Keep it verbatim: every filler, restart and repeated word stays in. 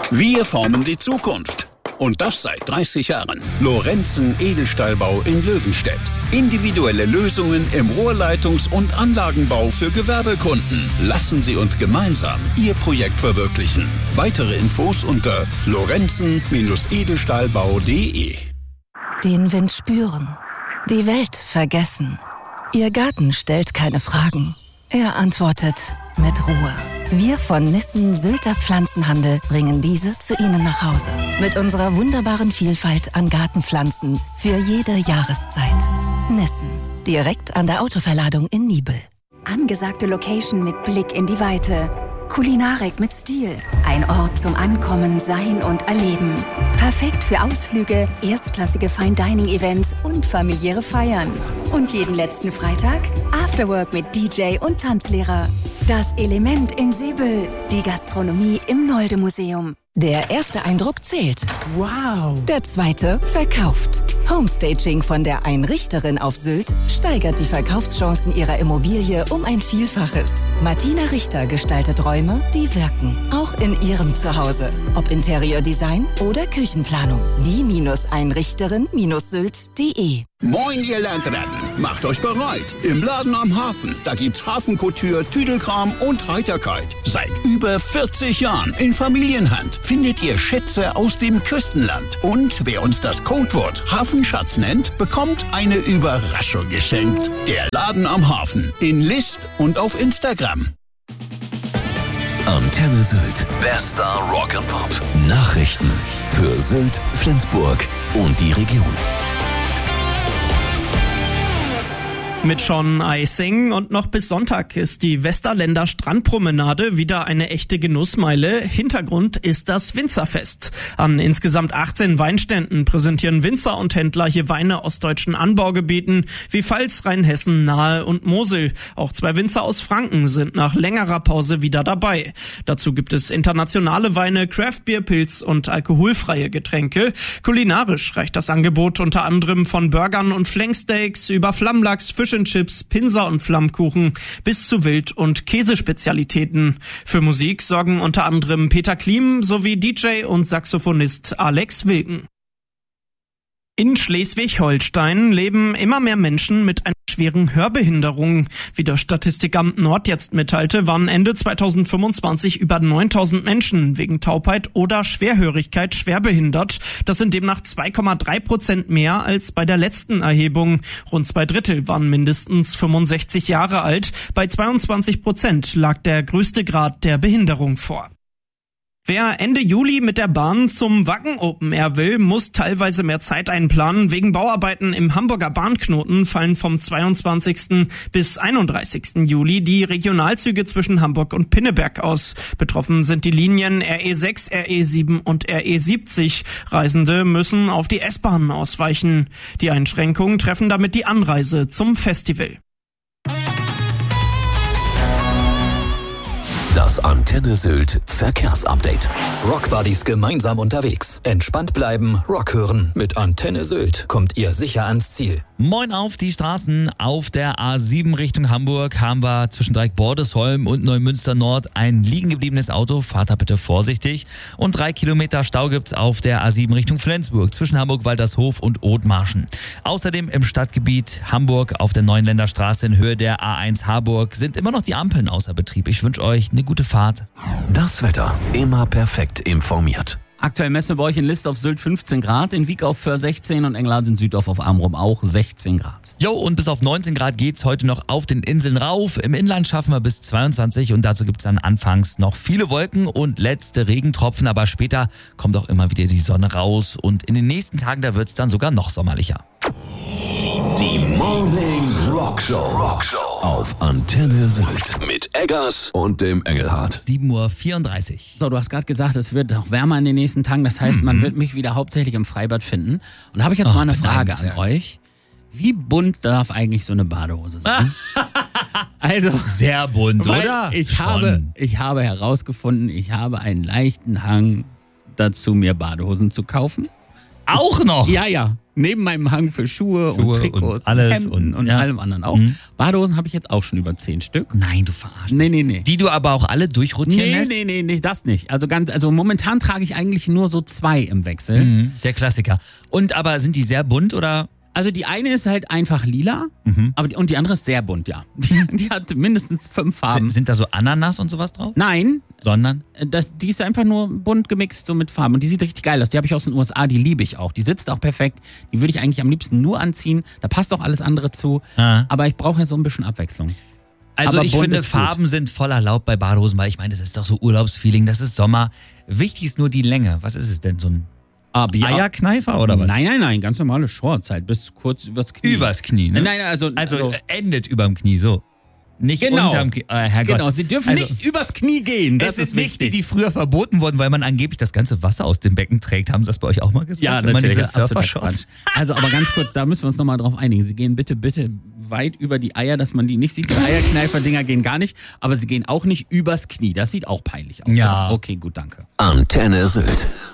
Wir formen die Zukunft. Und das seit dreißig Jahren. Lorenzen Edelstahlbau in Löwenstedt. Individuelle Lösungen im Rohrleitungs- und Anlagenbau für Gewerbekunden. Lassen Sie uns gemeinsam Ihr Projekt verwirklichen. Weitere Infos unter lorenzen Edelstahlbau punkt de. Den Wind spüren. Die Welt vergessen. Ihr Garten stellt keine Fragen. Er antwortet mit Ruhe. Wir von Nissen Sylter Pflanzenhandel bringen diese zu Ihnen nach Hause. Mit unserer wunderbaren Vielfalt an Gartenpflanzen für jede Jahreszeit. Nissen. Direkt an der Autoverladung in Niebel. Angesagte Location mit Blick in die Weite. Kulinarik mit Stil. Ein Ort zum Ankommen, Sein und Erleben. Perfekt für Ausflüge, erstklassige Fine-Dining-Events und familiäre Feiern. Und jeden letzten Freitag Afterwork mit D J und Tanzlehrer. Das Element in Seebyl. Die Gastronomie im Nolde-Museum. Der erste Eindruck zählt. Wow. Der zweite verkauft. Homestaging von der Einrichterin auf Sylt steigert die Verkaufschancen ihrer Immobilie um ein Vielfaches. Martina Richter gestaltet Räume, die wirken. Auch in ihrem Zuhause. Ob Interiordesign oder Küchenplanung. Die-Einrichterin-Sylt punkt de. Moin, ihr Landratten. Macht euch bereit. Im Laden am Hafen. Da gibt's Hafenkouture, Tüdelkram und Heiterkeit. Seit über vierzig Jahren in Familienhand findet ihr Schätze aus dem Küstenland. Und wer uns das Codewort Hafenschatz nennt, bekommt eine Überraschung geschenkt. Der Laden am Hafen. In List und auf Instagram. Antenne Sylt. Bester Rock'n'Pop. Nachrichten für Sylt, Flensburg und die Region. Mit Sean Icing und noch bis Sonntag ist die Westerländer Strandpromenade wieder eine echte Genussmeile. Hintergrund ist das Winzerfest. An insgesamt achtzehn Weinständen präsentieren Winzer und Händler hier Weine aus deutschen Anbaugebieten wie Pfalz, Rheinhessen, Nahe und Mosel. Auch zwei Winzer aus Franken sind nach längerer Pause wieder dabei. Dazu gibt es internationale Weine, Craftbeer, Pilz und alkoholfreie Getränke. Kulinarisch reicht das Angebot unter anderem von Burgern und Flanksteaks über Flammlachs, Fisch und Chips, Pinser und Flammkuchen bis zu Wild- und Käsespezialitäten. Für Musik sorgen unter anderem Peter Klim sowie D J und Saxophonist Alex Wilken. In Schleswig-Holstein leben immer mehr Menschen mit einer schweren Hörbehinderung. Wie das Statistikamt Nord jetzt mitteilte, waren Ende zweitausendfünfundzwanzig über neuntausend Menschen wegen Taubheit oder Schwerhörigkeit schwerbehindert. Das sind demnach zwei Komma drei Prozent mehr als bei der letzten Erhebung. Rund zwei Drittel waren mindestens fünfundsechzig Jahre alt. Bei zweiundzwanzig Prozent lag der größte Grad der Behinderung vor. Wer Ende Juli mit der Bahn zum Wacken Open Air will, muss teilweise mehr Zeit einplanen. Wegen Bauarbeiten im Hamburger Bahnknoten fallen vom zweiundzwanzigsten bis einunddreißigsten Juli die Regionalzüge zwischen Hamburg und Pinneberg aus. Betroffen sind die Linien R E sechs, R E sieben und R E siebzig. Reisende müssen auf die S-Bahnen ausweichen. Die Einschränkungen treffen damit die Anreise zum Festival. Das Antenne Sylt Verkehrsupdate. Rockbuddies gemeinsam unterwegs. Entspannt bleiben, Rock hören. Mit Antenne Sylt kommt ihr sicher ans Ziel. Moin auf die Straßen. Auf der A sieben Richtung Hamburg haben wir zwischen Dreieck-Bordesholm und Neumünster Nord ein liegen gebliebenes Auto. Fahrt da bitte vorsichtig. Und drei Kilometer Stau gibt's auf der A sieben Richtung Flensburg zwischen Hamburg-Waltershof und Othmarschen. Außerdem im Stadtgebiet Hamburg auf der Neuenländerstraße in Höhe der A eins Harburg sind immer noch die Ampeln außer Betrieb. Ich wünsche euch eine gute Fahrt. Das Wetter immer perfekt informiert. Aktuell messen wir bei euch in List auf Sylt fünfzehn Grad, in Wiek auf Föhr sechzehn und Engelhardt in Südorf auf Amrum auch sechzehn Grad. Jo, und bis auf neunzehn Grad geht's heute noch auf den Inseln rauf. Im Inland schaffen wir bis zweiundzwanzig und dazu gibt's dann anfangs noch viele Wolken und letzte Regentropfen, aber später kommt auch immer wieder die Sonne raus und in den nächsten Tagen, da wird's dann sogar noch sommerlicher. Die Morning Rock Show. Rock Show auf Antenne Sylt mit Eggers und dem Engelhardt. sieben Uhr vierunddreißig. So, du hast gerade gesagt, es wird noch wärmer in den nächsten Tagen. Das heißt, mhm. man wird mich wieder hauptsächlich im Freibad finden. Und da habe ich jetzt oh, mal eine Frage an euch. Wie bunt darf eigentlich so eine Badehose sein? Also sehr bunt, oder? Ich habe, ich habe herausgefunden, ich habe einen leichten Hang dazu, mir Badehosen zu kaufen. Auch noch? Ja, ja. Neben meinem Hang für Schuhe, Schuhe und Trikots und alles Hemden und- und, ja. allem anderen auch. Mhm. Badehosen habe ich jetzt auch schon über zehn Stück. Nein, du verarschst. Nee, nee, nee. Die du aber auch alle durchrotieren Nee, lässt? nee, nee, nee, das nicht. Also ganz, also momentan trage ich eigentlich nur so zwei im Wechsel. Mhm, der Klassiker. Und aber sind die sehr bunt oder? Also die eine ist halt einfach lila, Mhm. aber die, und die andere ist sehr bunt, ja. Die, die hat mindestens fünf Farben. Sind, sind da so Ananas und sowas drauf? Nein, Sondern? das, die ist einfach nur bunt gemixt so mit Farben und die sieht richtig geil aus. Die habe ich aus den U S A, die liebe ich auch. Die sitzt auch perfekt. Die würde ich eigentlich am liebsten nur anziehen. Da passt auch alles andere zu. Ah. Aber ich brauche ja so ein bisschen Abwechslung. Also Aber ich bunt finde, ist gut. Farben sind voll erlaubt bei Badehosen, weil ich meine, das ist doch so Urlaubsfeeling, das ist Sommer. Wichtig ist nur die Länge. Was ist es denn? So ein Aber Eierkneifer oder was? Nein, nein, nein, ganz normale Shorts halt, bis kurz übers Knie. Übers Knie, ne? Nein, nein, also, Also, äh, endet überm Knie, so. Nicht Genau. unterm Knie. Äh, Herrgott. genau, sie dürfen Also, nicht übers Knie gehen. Das Das sind ist nicht die, wichtig. die früher verboten wurden, weil man angeblich das ganze Wasser aus dem Becken trägt. Haben sie das bei euch auch mal gesagt? Ja, Wenn man natürlich. diese das ist absoluter Surfer-Shorts- Quatsch. Also, aber ganz kurz, da müssen wir uns nochmal drauf einigen. Sie gehen bitte, bitte weit über die Eier, dass man die nicht sieht. Die Eierkneifer-Dinger gehen gar nicht, aber sie gehen auch nicht übers Knie. Das sieht auch peinlich aus. Ja. Okay, gut, danke. Antenne Sylt.